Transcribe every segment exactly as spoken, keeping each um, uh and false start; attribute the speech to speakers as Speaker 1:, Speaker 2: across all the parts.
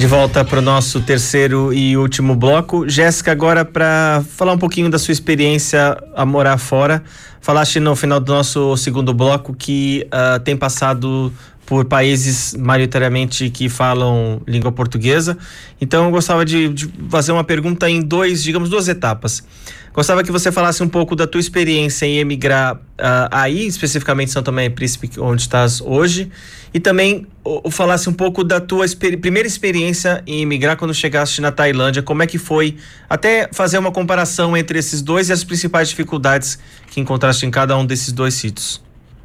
Speaker 1: De volta para o nosso terceiro e último bloco. Jéssica, agora para falar um pouquinho da sua experiência a morar fora. Falaste no final do nosso segundo bloco que uh, tem passado por países maioritariamente que falam língua portuguesa. Então eu gostava de, de fazer uma pergunta em dois, digamos, duas etapas. Gostava que você falasse um pouco da tua experiência em emigrar uh, aí, especificamente em São Tomé e Príncipe, onde estás hoje, e também uh, falasse um pouco da tua exper- primeira experiência em emigrar quando chegaste na Tailândia, como é que foi, até fazer uma comparação entre esses dois e as principais dificuldades que encontraste em cada um desses dois sítios.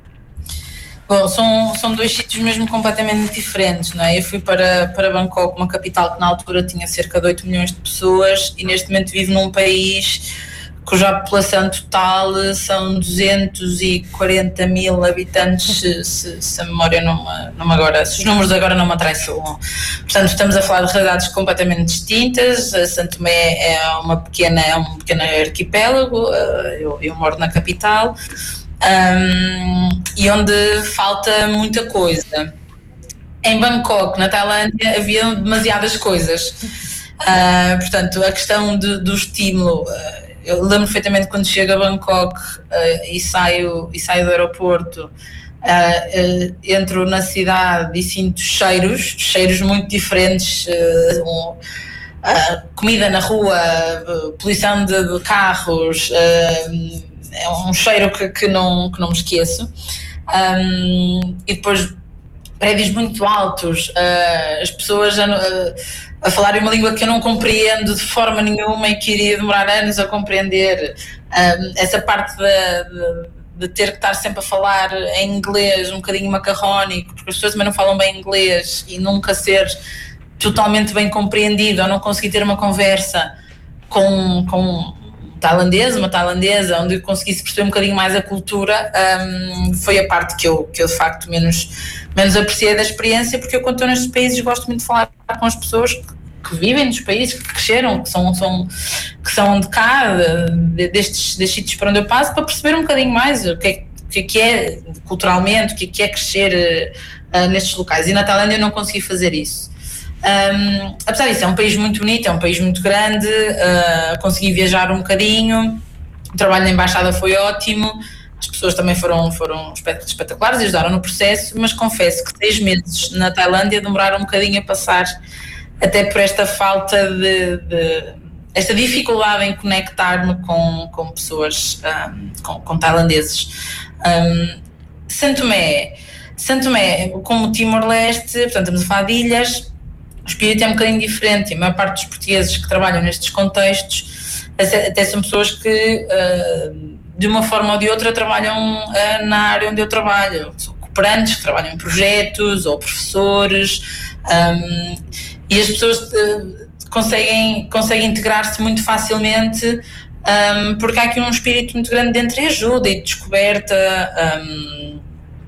Speaker 2: Bom, são, são dois sítios mesmo completamente diferentes, não é? Eu fui para, para Bangkok, uma capital que na altura tinha cerca de oito milhões de pessoas, e neste momento vivo num país cuja população total são duzentos e quarenta mil habitantes, se, se, se a memória não me, não me agora, se os números agora não me atraiçoam. Portanto, estamos a falar de realidades completamente distintas. Santo Tomé é uma pequena, é um pequeno arquipélago, eu, eu moro na capital, um, e onde falta muita coisa. Em Bangkok, na Tailândia, havia demasiadas coisas. Uh, portanto, a questão de, do estímulo... Uh, eu lembro perfeitamente quando chego a Bangkok uh, e, saio, e saio do aeroporto, uh, uh, entro na cidade e sinto cheiros, cheiros muito diferentes, uh, um, uh, comida na rua, uh, poluição de, de carros, uh, é um cheiro que, que, não, que não me esqueço. Um, e depois prédios muito altos, uh, as pessoas... Uh, a falar uma língua que eu não compreendo de forma nenhuma e que iria demorar anos a compreender. Um, essa parte de, de, de ter que estar sempre a falar em inglês, um bocadinho macarrónico, porque as pessoas também não falam bem inglês, e nunca ser totalmente bem compreendido, ou não conseguir ter uma conversa com, com um tailandês, uma tailandesa, onde eu conseguisse perceber um bocadinho mais a cultura, um, foi a parte que eu, que eu de facto menos... menos apreciei da experiência, porque eu, quando estou nestes países, gosto muito de falar com as pessoas que, que vivem nos países, que cresceram, que são, são, que são de cá, de, destes, destes sítios para onde eu passo, para perceber um bocadinho mais o que é, o que é, que é culturalmente, o que é, que é crescer uh, nestes locais. E na Tailândia eu não consegui fazer isso. Um, apesar disso, é um país muito bonito, é um país muito grande, uh, consegui viajar um bocadinho, o trabalho na embaixada foi ótimo. As pessoas também foram, foram espetaculares e ajudaram no processo, mas confesso que seis meses na Tailândia demoraram um bocadinho a passar, até por esta falta de... de esta dificuldade em conectar-me com, com pessoas, um, com, com tailandeses. Um, Santo Tomé, Santo Tomé, como Timor-Leste, portanto estamos a falar de ilhas, o espírito é um bocadinho diferente, e a maior parte dos portugueses que trabalham nestes contextos até são pessoas que... Uh, de uma forma ou de outra trabalham uh, na área onde eu trabalho, são cooperantes que trabalham em projetos, ou professores, um, e as pessoas uh, conseguem, conseguem integrar-se muito facilmente, um, porque há aqui um espírito muito grande de entreajuda e de descoberta. Um,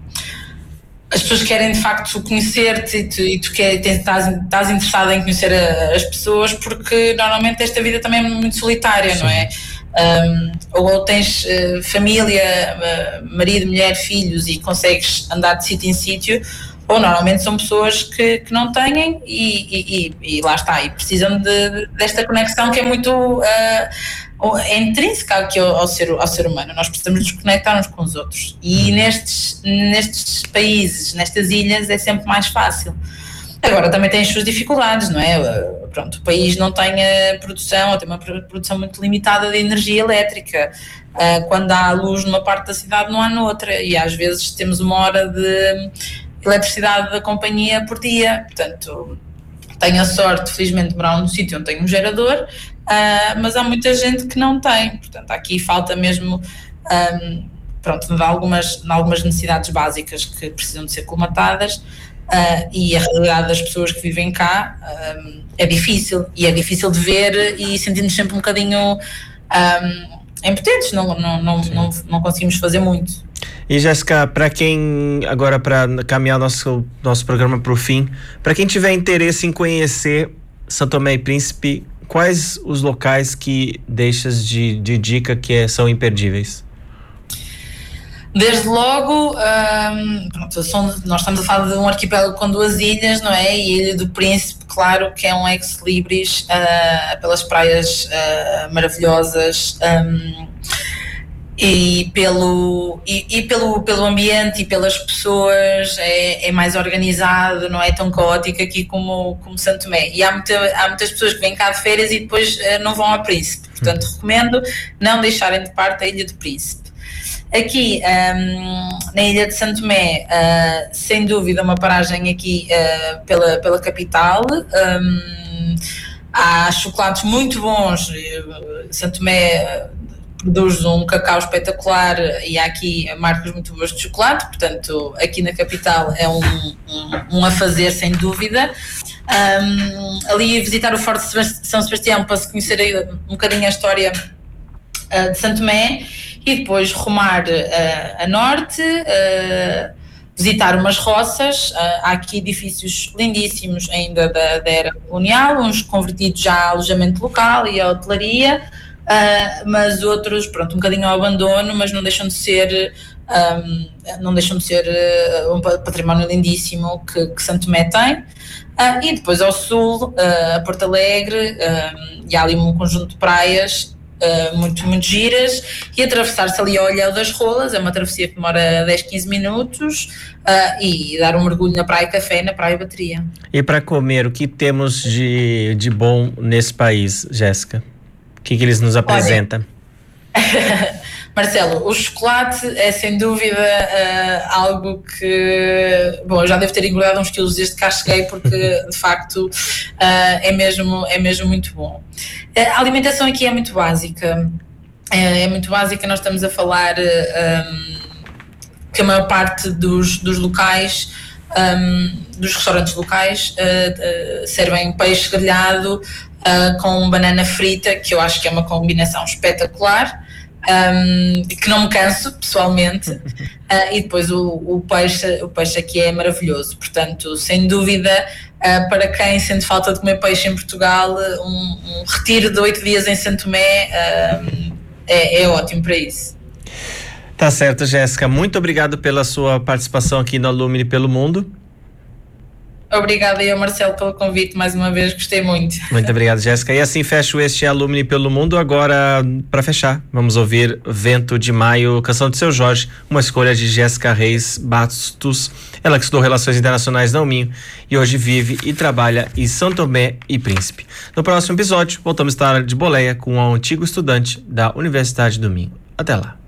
Speaker 2: as pessoas querem de facto conhecer-te, e tu, e tu quer, tens, estás, estás interessado em conhecer a, as pessoas, porque normalmente esta vida também é muito solitária. Sim. Não é? Um, ou tens uh, família, uh, marido, mulher, filhos, e consegues andar de sítio em sítio, ou normalmente são pessoas que, que não têm e, e, e lá está, e precisam de, de, desta conexão que é muito uh, é intrínseca aqui ao, ao, ser, ao ser humano. Nós precisamos nos conectar uns com os outros, e nestes, nestes países, nestas ilhas, é sempre mais fácil. Agora também tem as suas dificuldades, não é? Pronto, o país não tem a produção, ou tem uma produção muito limitada de energia elétrica. Quando há luz numa parte da cidade, não há noutra, e às vezes temos uma hora de eletricidade da companhia por dia. Portanto, tenho a sorte, felizmente, de morar num sítio onde tem um gerador, mas há muita gente que não tem. Portanto, aqui falta mesmo... Pronto, de algumas, de algumas necessidades básicas que precisam de ser colmatadas. Uh, e a realidade das pessoas que vivem cá um, é difícil, e é difícil de ver, e sentimos sempre um bocadinho um, impotentes, não, não, não, não, não conseguimos fazer muito.
Speaker 1: E Jéssica, para quem, agora para caminhar nosso, nosso programa para o fim, para quem tiver interesse em conhecer São Tomé e Príncipe, quais os locais que deixas de, de dica que é, são imperdíveis?
Speaker 2: Desde logo, um, pronto, somos, nós estamos a falar de um arquipélago com duas ilhas, não é? E a Ilha do Príncipe, claro, que é um ex-libris uh, pelas praias uh, maravilhosas um, e, pelo, e, e pelo, pelo ambiente e pelas pessoas, é, é mais organizado, não é tão caótico aqui como, como Santo Tomé. E há, muita, há muitas pessoas que vêm cá de férias e depois uh, não vão ao Príncipe, portanto recomendo não deixarem de parte a Ilha do Príncipe. Aqui um, na Ilha de Santo Tomé, uh, sem dúvida uma paragem aqui uh, pela, pela capital. Um, há chocolates muito bons. Santo Tomé produz um cacau espetacular e há aqui marcas muito boas de chocolate, portanto aqui na capital é um, um, um a fazer sem dúvida. Um, ali visitar o Forte de São Sebastião para se conhecer um bocadinho a história uh, de Santo Tomé. E depois rumar uh, a norte, uh, visitar umas roças. Uh, há aqui edifícios lindíssimos ainda da, da era colonial, uns convertidos já a alojamento local e a hotelaria, uh, mas outros, pronto, um bocadinho ao abandono, mas não deixam de ser, um, não deixam de ser uh, um património lindíssimo que, que Santo Tomé tem. Uh, e depois ao sul, uh, a Porto Alegre, uh, e há ali um conjunto de praias Uh, muito, muito giras, e atravessar-se ali ao Olhão das Rolas, é uma travessia que demora dez, quinze minutos, uh, e dar um mergulho na Praia Café e na Praia Bateria.
Speaker 1: E para comer, o que temos de, de bom nesse país, Jéssica? O que, que eles nos apresentam?
Speaker 2: Marcelo, o chocolate é sem dúvida uh, algo que, bom, eu já devo ter engordado uns quilos desde que cá cheguei, porque de facto uh, é, mesmo, é mesmo muito bom. A alimentação aqui é muito básica, é, é muito básica. Nós estamos a falar um, que a maior parte dos, dos locais, um, dos restaurantes locais, uh, uh, servem peixe grelhado uh, com banana frita, que eu acho que é uma combinação espetacular. Um, que não me canso pessoalmente, uh, e depois o, o, peixe, o peixe aqui é maravilhoso, portanto sem dúvida uh, para quem sente falta de comer peixe em Portugal, um, um retiro de oito dias em Santo Tomé uh, é, é ótimo para isso.
Speaker 1: Tá certo, Jéssica, muito obrigado pela sua participação aqui no Alumni pelo Mundo.
Speaker 2: Obrigada eu, Marcelo, pelo convite mais uma vez, gostei muito.
Speaker 1: Muito obrigado, Jéssica. E assim fecho este Alumni pelo Mundo. Agora, para fechar, vamos ouvir Vento de Maio, canção de Seu Jorge, uma escolha de Jéssica Reis Bastos, ela que estudou Relações Internacionais na UMinho e hoje vive e trabalha em São Tomé e Príncipe. No próximo episódio, voltamos a estar de boleia com um antigo estudante da Universidade do Minho. Até lá.